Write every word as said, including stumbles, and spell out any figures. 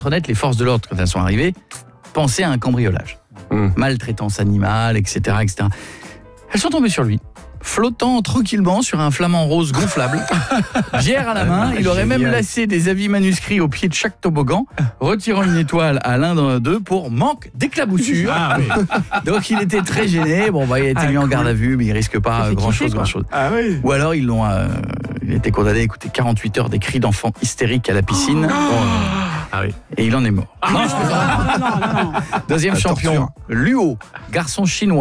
honnête, les forces de l'ordre, quand elles sont arrivées, pensaient à un cambriolage. Mmh. Maltraitance animale, et cetera, et cetera. Elles sont tombées sur lui, flottant tranquillement sur un flamant rose gonflable. Bière à la main, il aurait même laissé des avis manuscrits au pied de chaque toboggan, retirant une étoile à l'un d'eux pour manque d'éclaboussure. Ah, oui. Donc il était très gêné. Bon, bah, il a été ah, mis cool. en garde à vue, mais il risque pas grand-chose, grand-chose. Ah, oui. Ou alors ils l'ont, euh, il a été condamné à écouter quarante-huit heures des cris d'enfants hystériques à la piscine. Oh. Bon, ah, oui. Et il en est mort. Ah, non, non, non, non, non. Deuxième la champion, torture. Luo, garçon chinois.